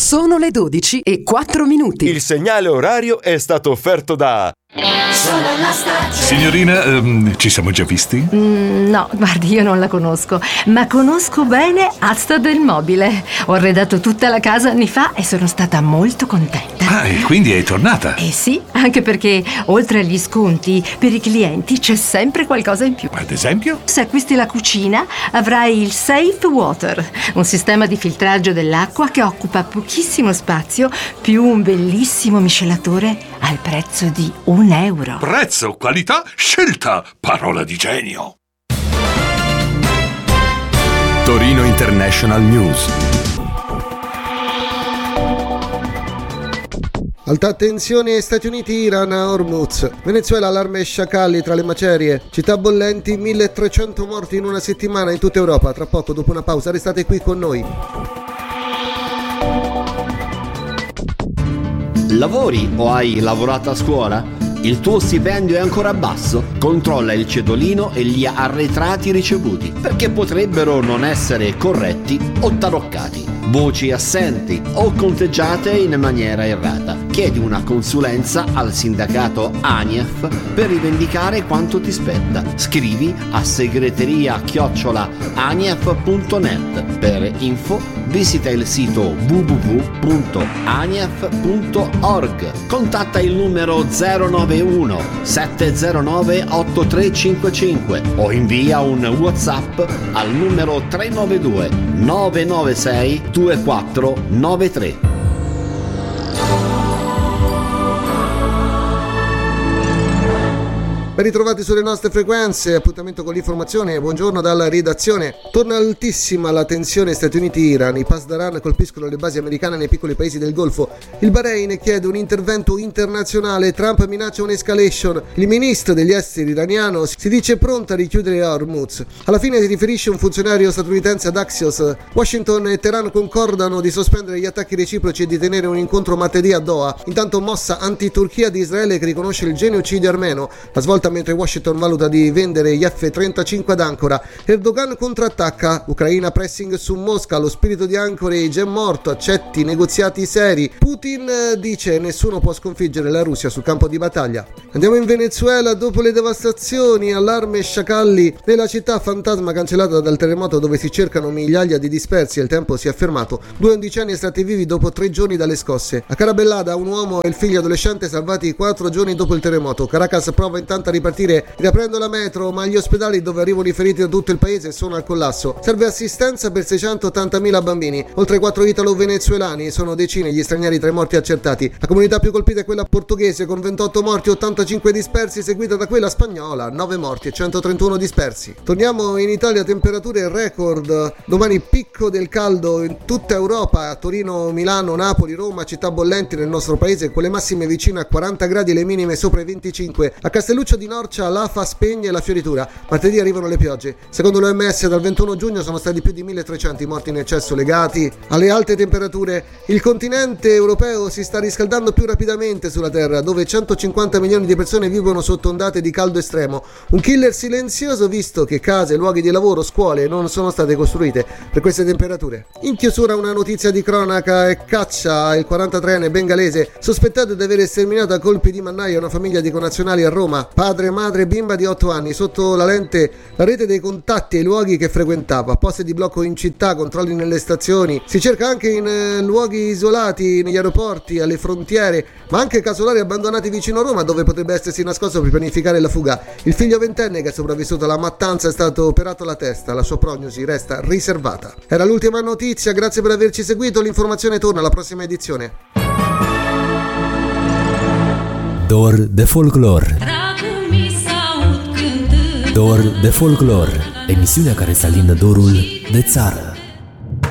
Sono le 12:04. Il segnale orario è stato offerto da... Sono la stagione. Signorina, ci siamo già visti? No, guardi, io non la conosco, ma conosco bene Asta del Mobile. Ho arredato tutta la casa anni fa e sono stata molto contenta. Ah, e quindi è tornata? Eh sì, anche perché oltre agli sconti, per i clienti c'è sempre qualcosa in più. Ad esempio? Se acquisti la cucina, avrai il Safe Water, un sistema di filtraggio dell'acqua che occupa pochissimo spazio, più un bellissimo miscelatore al prezzo di €1. Prezzo, qualità, scelta, parola di genio. Torino International News. Alta tensione Stati Uniti, Iran, Hormuz. Venezuela, allarme sciacalli tra le macerie. Città bollenti, 1300 morti in una settimana in tutta Europa. Tra poco, dopo una pausa, restate qui con noi. Lavori o hai lavorato a scuola? Il tuo stipendio è ancora basso? Controlla il cedolino e gli arretrati ricevuti, perché potrebbero non essere corretti o taroccati, voci assenti o conteggiate in maniera errata. Chiedi una consulenza al sindacato ANIEF per rivendicare quanto ti spetta. Scrivi a segreteria@anief.net. Per info visita il sito www.anief.org. Contatta il numero 091 709 8355 o invia un WhatsApp al numero 392 996 2493. Ben ritrovati sulle nostre frequenze, appuntamento con l'informazione, buongiorno dalla redazione. Torna altissima la tensione Stati Uniti-Iran, i Pasdaran colpiscono le basi americane nei piccoli paesi del Golfo, il Bahrain chiede un intervento internazionale, Trump minaccia un'escalation, il ministro degli esteri iraniano si dice pronta a richiudere Hormuz. Alla fine si riferisce un funzionario statunitense ad Axios, Washington e Teheran concordano di sospendere gli attacchi reciproci e di tenere un incontro martedì a Doha, intanto mossa anti-Turchia di Israele che riconosce il genocidio armeno, la svolta mentre Washington valuta di vendere gli F-35 ad Ancora. Erdogan contrattacca, Ucraina pressing su Mosca, lo spirito di Anchorage è morto, accetti negoziati seri. Putin dice nessuno può sconfiggere la Russia sul campo di battaglia. Andiamo in Venezuela, dopo le devastazioni, allarme sciacalli nella città fantasma cancellata dal terremoto dove si cercano migliaia di dispersi e il tempo si è fermato. 2 undicenni estratti vivi dopo 3 giorni dalle scosse. A Carabellada un uomo e il figlio adolescente salvati 4 giorni dopo il terremoto. Caracas prova intanto a ripartire riaprendo la metro, ma gli ospedali dove arrivano i feriti da tutto il paese sono al collasso. Serve assistenza per 680.000 bambini. Oltre 4 italo-venezuelani, sono decine gli stranieri tra i morti accertati. La comunità più colpita è quella portoghese con 28 morti, 85 dispersi, seguita da quella spagnola, 9 morti e 131 dispersi. Torniamo in Italia, temperature record. Domani picco del caldo in tutta Europa, a Torino, Milano, Napoli, Roma, città bollenti nel nostro paese con le massime vicine a 40 gradi e le minime sopra i 25. A Castelluccio di Norcia l'AFA spegne la fioritura. Martedì arrivano le piogge. Secondo l'OMS dal 21 giugno sono stati più di 1300 i morti in eccesso legati alle alte temperature. Il continente europeo si sta riscaldando più rapidamente sulla Terra, dove 150 milioni di persone vivono sotto ondate di caldo estremo. Un killer silenzioso visto che case, luoghi di lavoro, scuole non sono state costruite per queste temperature. In chiusura una notizia di cronaca e caccia il 43enne bengalese sospettato di aver sterminato a colpi di mannaia una famiglia di connazionali a Roma. Padre, madre e bimba di 8 anni, sotto la lente la rete dei contatti e i luoghi che frequentava, posti di blocco in città, controlli nelle stazioni, si cerca anche in luoghi isolati, negli aeroporti, alle frontiere, ma anche casolari abbandonati vicino a Roma dove potrebbe essersi nascosto per pianificare la fuga. Il figlio ventenne che è sopravvissuto alla mattanza è stato operato alla testa, la sua prognosi resta riservata. Era l'ultima notizia, grazie per averci seguito, l'informazione torna alla prossima edizione. Dor de Folklore. Dor de Folklore, emisiunea care să alină dorul de țară.